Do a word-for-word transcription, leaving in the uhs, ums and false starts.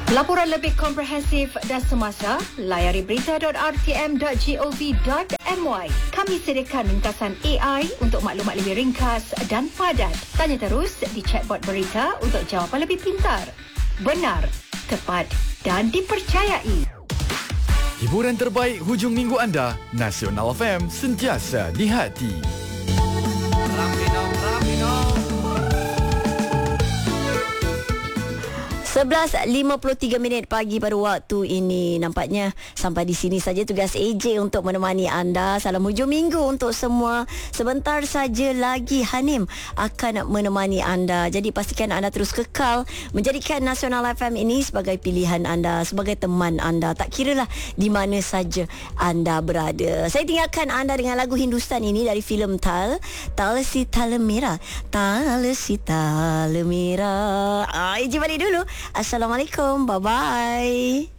Laporan lebih komprehensif dan semasa, layari berita dot r t m dot gov dot m y. Kami sediakan ringkasan A I untuk maklumat lebih ringkas dan padat. Tanya terus di chatbot berita untuk jawapan lebih pintar, benar, tepat dan dipercayai. Hiburan terbaik hujung minggu anda, Nasional F M, sentiasa di hati. Rapino, Rapino. sebelas lima puluh tiga minit pagi pada waktu ini. Nampaknya sampai di sini saja tugas A J untuk menemani anda. Salam hujung minggu untuk semua. Sebentar saja lagi Hanim akan menemani anda. Jadi pastikan anda terus kekal menjadikan Nasional F M ini sebagai pilihan anda, sebagai teman anda. Tak kiralah di mana saja anda berada. Saya tinggalkan anda dengan lagu Hindustan ini dari filem Tal. Tal si Tal Mera. Tal si Tal Mera. Ah, A J balik dulu. Assalamualaikum. Bye-bye.